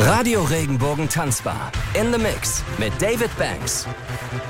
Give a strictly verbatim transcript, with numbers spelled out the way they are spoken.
Radio Regenbogen Tanzbar. In the Mix mit David Banks.